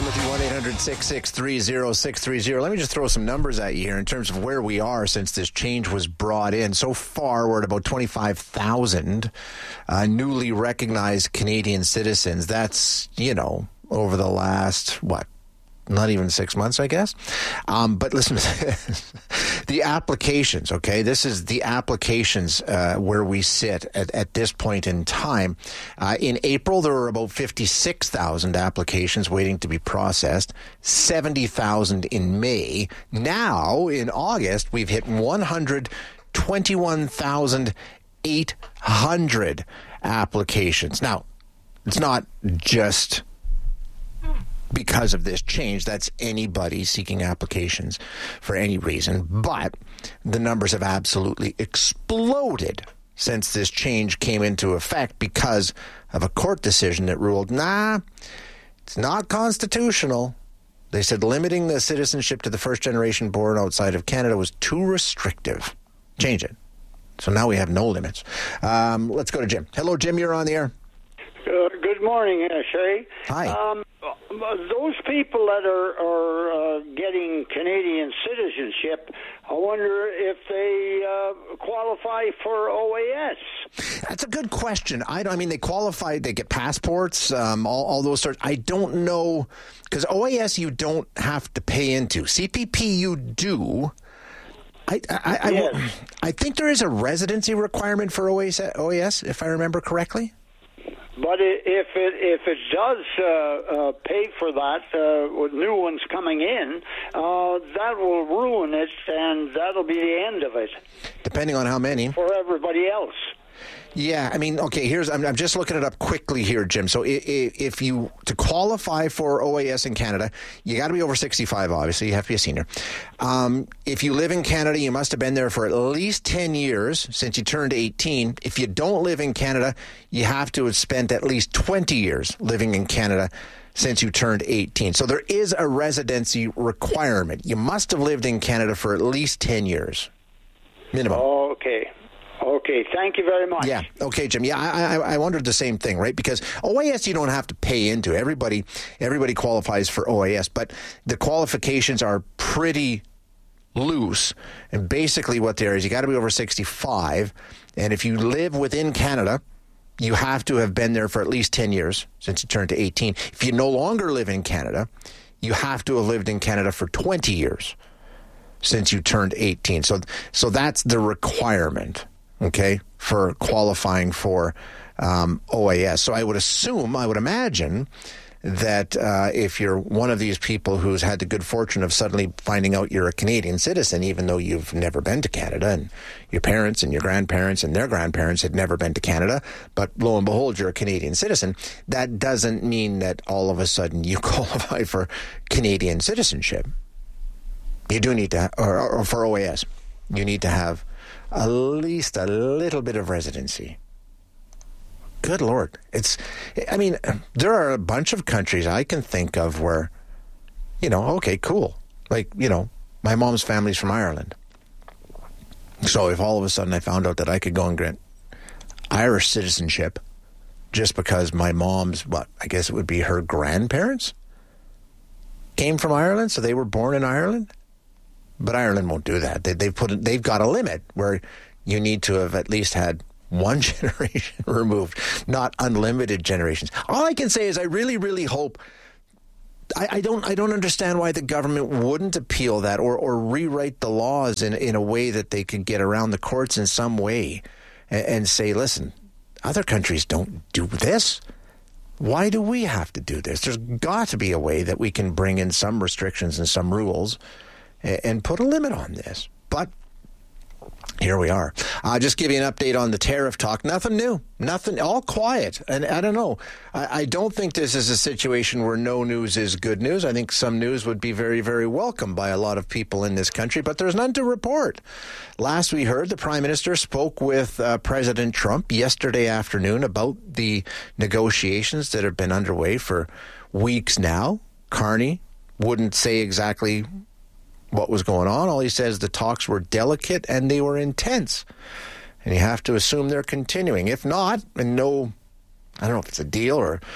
line with you, 1-800-663-0630. Let me just throw some numbers at you here in terms of where we are since this change was brought in. So far, we're at about 25,000 newly recognized Canadian citizens. That's, over the last, not even 6 months, I guess. But listen to this. The applications, okay? This is the applications where we sit at this point in time. In April, there were about 56,000 applications waiting to be processed, 70,000 in May. Now, in August, we've hit 121,800 applications. Now, it's not just because of this change. That's anybody seeking applications for any reason. But the numbers have absolutely exploded since this change came into effect because of a court decision that ruled, it's not constitutional. They said limiting the citizenship to the first generation born outside of Canada was too restrictive. Change it. So now we have no limits. Let's go to Jim. Hello, Jim. You're on the air. Good morning, Shay. Hi. Those people that are getting Canadian citizenship, I wonder if they qualify for OAS. That's a good question. They qualify, they get passports, all those sorts. I don't know, because OAS you don't have to pay into. CPP you do. I think there is a residency requirement for OAS, if I remember correctly. But if it does pay for that, with new ones coming in, that will ruin it, and that'll be the end of it. Depending on how many. For everybody else. Yeah, okay, I'm just looking it up quickly here, Jim. So if to qualify for OAS in Canada, you got to be over 65, obviously. You have to be a senior. If you live in Canada, you must have been there for at least 10 years since you turned 18. If you don't live in Canada, you have to have spent at least 20 years living in Canada since you turned 18. So there is a residency requirement. You must have lived in Canada for at least 10 years. Minimum. Okay, thank you very much. Yeah, okay, Jim. Yeah, I wondered the same thing, right? Because OAS you don't have to pay into. Everybody qualifies for OAS, but the qualifications are pretty loose. And basically what there is, you got to be over 65. And if you live within Canada, you have to have been there for at least 10 years since you turned to 18. If you no longer live in Canada, you have to have lived in Canada for 20 years since you turned 18. So that's the requirement. Okay, for qualifying for OAS. So I would imagine that if you're one of these people who's had the good fortune of suddenly finding out you're a Canadian citizen, even though you've never been to Canada, and your parents and your grandparents and their grandparents had never been to Canada, but lo and behold, you're a Canadian citizen, that doesn't mean that all of a sudden you qualify for Canadian citizenship. You do need to, or for OAS, you need to have at least a little bit of residency. Good Lord. There are a bunch of countries I can think of where, okay, cool. Like, my mom's family's from Ireland. So if all of a sudden I found out that I could go and grant Irish citizenship just because my mom's, I guess it would be her grandparents came from Ireland, so they were born in Ireland? But Ireland won't do that. They've got a limit where you need to have at least had one generation removed, not unlimited generations. All I can say is I really, really hope. I don't understand why the government wouldn't appeal that or rewrite the laws in a way that they could get around the courts in some way and say, listen, other countries don't do this. Why do we have to do this? There's got to be a way that we can bring in some restrictions and some rules and put a limit on this. But here we are. Just give you an update on the tariff talk. Nothing new. Nothing. All quiet. And I don't know. I don't think this is a situation where no news is good news. I think some news would be very, very welcome by a lot of people in this country, but there's none to report. Last we heard, the Prime Minister spoke with President Trump yesterday afternoon about the negotiations that have been underway for weeks now. Carney wouldn't say exactly what was going on. All he says, the talks were delicate and they were intense. And you have to assume they're continuing. If not, and no, I don't know if it's a deal or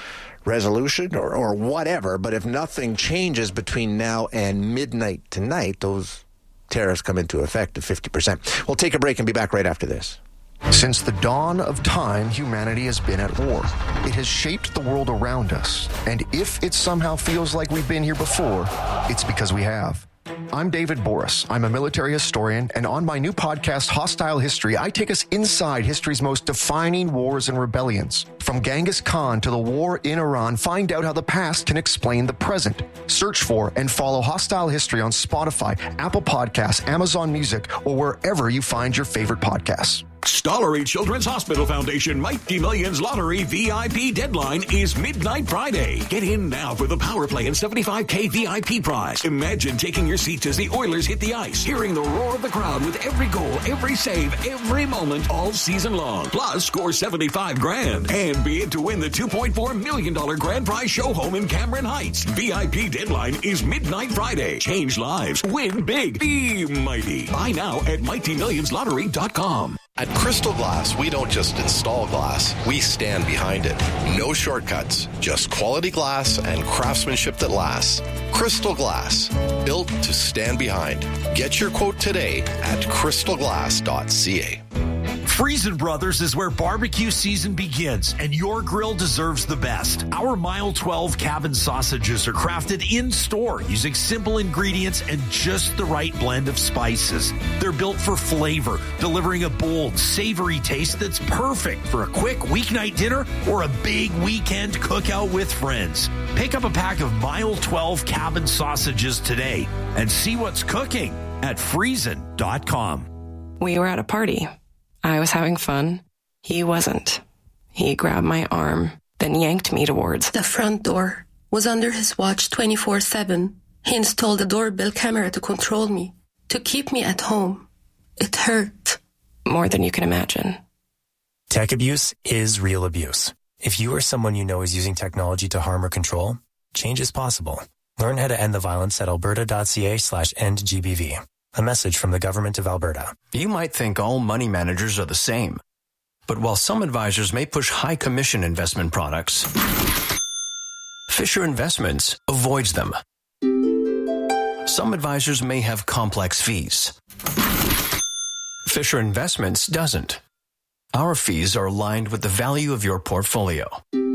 resolution or whatever, but if nothing changes between now and midnight tonight, those tariffs come into effect of 50%. We'll take a break and be back right after this. Since the dawn of time, humanity has been at war. It has shaped the world around us. And if it somehow feels like we've been here before, it's because we have. I'm David Boris. I'm a military historian, and on my new podcast, Hostile History, I take us inside history's most defining wars and rebellions. From Genghis Khan to the war in Iran, find out how the past can explain the present. Search for and follow Hostile History on Spotify, Apple Podcasts, Amazon Music, or wherever you find your favorite podcasts. Stollery Children's Hospital Foundation Mighty Millions Lottery VIP deadline is midnight Friday. Get in now for the power play and $75K VIP prize. Imagine taking your seats as the Oilers hit the ice, hearing the roar of the crowd with every goal, every save, every moment all season long. Plus, score $75,000 and be in to win the $2.4 million grand prize show home in Cameron Heights. VIP deadline is midnight Friday. Change lives. Win big. Be mighty. Buy now at MightyMillionsLottery.com. At Crystal Glass, we don't just install glass, we stand behind it. No shortcuts, just quality glass and craftsmanship that lasts. Crystal Glass, built to stand behind. Get your quote today at crystalglass.ca. Friesen Brothers is where barbecue season begins, and your grill deserves the best. Our Mile 12 cabin sausages are crafted in-store using simple ingredients and just the right blend of spices. They're built for flavor, delivering a bold, savory taste that's perfect for a quick weeknight dinner or a big weekend cookout with friends. Pick up a pack of Mile 12 cabin sausages today and see what's cooking at Friesen.com. We were at a party. I was having fun. He wasn't. He grabbed my arm, then yanked me towards the front door. Was under his watch 24/7. He installed a doorbell camera to control me, to keep me at home. It hurt. More than you can imagine. Tech abuse is real abuse. If you or someone you know is using technology to harm or control, change is possible. Learn how to end the violence at alberta.ca/endgbv. A message from the Government of Alberta. You might think all money managers are the same. But while some advisors may push high commission investment products, Fisher Investments avoids them. Some advisors may have complex fees. Fisher Investments doesn't. Our fees are aligned with the value of your portfolio.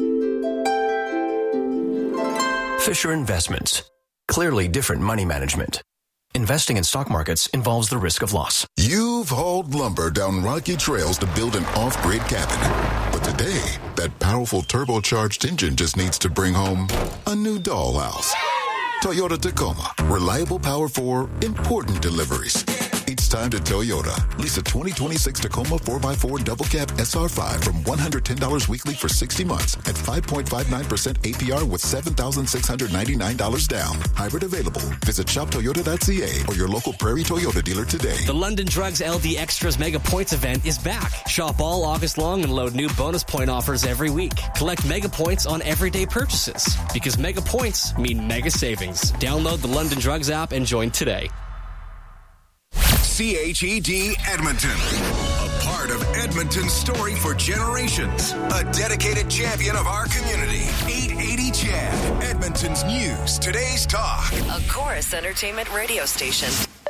Fisher Investments. Clearly different money management. Investing in stock markets involves the risk of loss. You've hauled lumber down rocky trails to build an off-grid cabin. But today, that powerful turbocharged engine just needs to bring home a new dollhouse. Toyota Tacoma. Reliable power for important deliveries. It's time to Toyota. Lease a 2026 Tacoma 4x4 double cab SR5 from $110 weekly for 60 months at 5.59% APR with $7,699 down. Hybrid available. Visit shoptoyota.ca or your local Prairie Toyota dealer today. The London Drugs LD Extras Mega Points event is back. Shop all August long and load new bonus point offers every week. Collect mega points on everyday purchases because mega points mean mega savings. Download the London Drugs app and join today. CHED Edmonton, a part of Edmonton's story for generations, a dedicated champion of our community. 880 CHED, Edmonton's news, today's talk. A Chorus Entertainment radio station.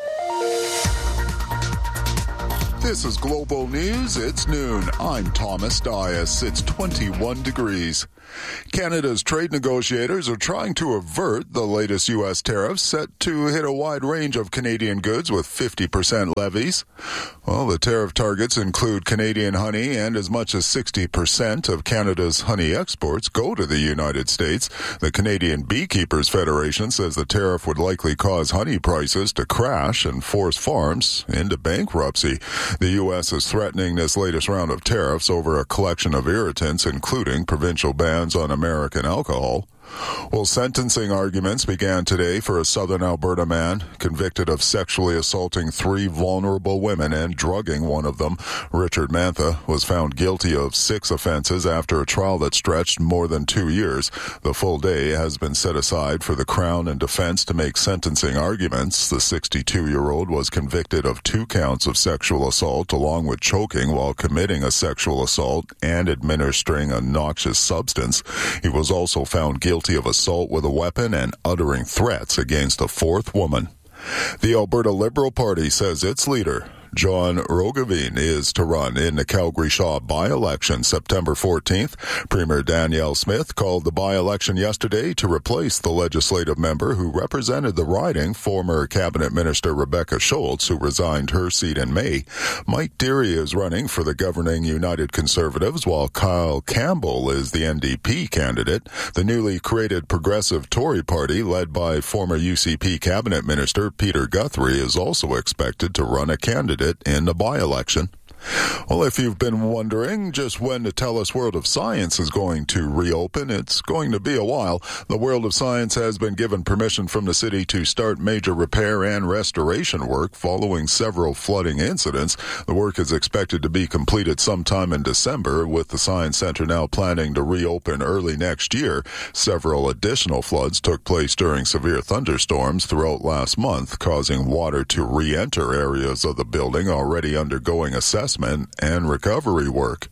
This is Global News. It's noon. I'm Thomas Dias. It's 21 degrees. Canada's trade negotiators are trying to avert the latest U.S. tariffs set to hit a wide range of Canadian goods with 50% levies. Well, the tariff targets include Canadian honey, and as much as 60% of Canada's honey exports go to the United States. The Canadian Beekeepers Federation says the tariff would likely cause honey prices to crash and force farms into bankruptcy. The U.S. is threatening this latest round of tariffs over a collection of irritants, including provincial bans on American alcohol. Well, sentencing arguments began today for a southern Alberta man convicted of sexually assaulting 3 vulnerable women and drugging one of them. Richard Mantha was found guilty of 6 offenses after a trial that stretched more than 2 years. The full day has been set aside for the Crown and defense to make sentencing arguments. The 62-year-old was convicted of 2 counts of sexual assault along with choking while committing a sexual assault and administering a noxious substance. He was also found guilty of assault with a weapon and uttering threats against a 4th woman. The Alberta Liberal Party says its leader, John Roggeveen, is to run in the Calgary Shaw by-election September 14th. Premier Danielle Smith called the by-election yesterday to replace the legislative member who represented the riding, former Cabinet Minister Rebecca Schultz, who resigned her seat in May. Mike Deary is running for the governing United Conservatives, while Kyle Campbell is the NDP candidate. The newly created Progressive Tory Party, led by former UCP Cabinet Minister Peter Guthrie, is also expected to run a candidate in the by-election. Well, if you've been wondering just when the TELUS World of Science is going to reopen, it's going to be a while. The World of Science has been given permission from the city to start major repair and restoration work following several flooding incidents. The work is expected to be completed sometime in December, with the Science Center now planning to reopen early next year. Several additional floods took place during severe thunderstorms throughout last month, causing water to re-enter areas of the building already undergoing assessment and recovery work.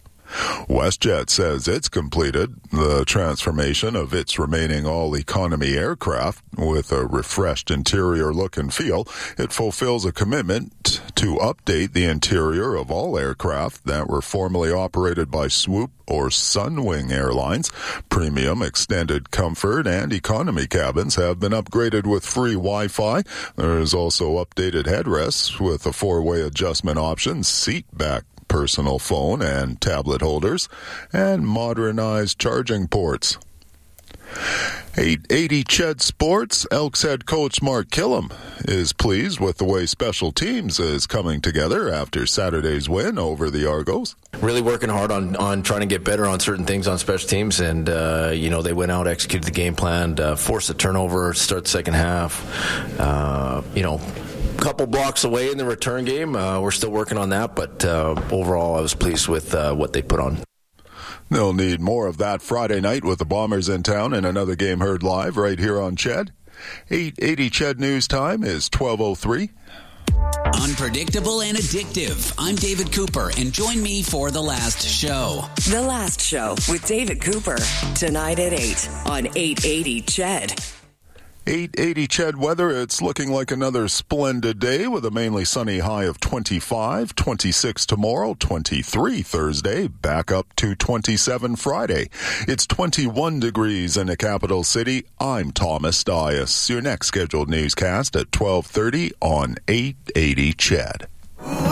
WestJet says it's completed the transformation of its remaining all-economy aircraft. With a refreshed interior look and feel, it fulfills a commitment to update the interior of all aircraft that were formerly operated by Swoop or Sunwing Airlines. Premium, extended comfort, and economy cabins have been upgraded with free Wi-Fi. There is also updated headrests with a 4-way adjustment option, seat back personal phone and tablet holders, and modernized charging ports. 880 Ched Sports, Elks head coach Mark Killam is pleased with the way special teams is coming together after Saturday's win over the Argos. Really working hard on trying to get better on certain things on special teams, and they went out, executed the game plan, forced a turnover, start the second half. Couple blocks away in the return game. We're still working on that, but overall I was pleased with what they put on. They'll need more of that Friday night with the Bombers in town and another game heard live right here on Ched. 880 Ched News Time is 12:03. Unpredictable and addictive. I'm David Cooper, and join me for The Last Show. The Last Show with David Cooper. Tonight at 8 on 880 Ched. 880 Ched weather. It's looking like another splendid day with a mainly sunny high of 25, 26 tomorrow, 23 Thursday, back up to 27 Friday. It's 21 degrees in the capital city. I'm Thomas Dias. Your next scheduled newscast at 12:30 on 880 Ched.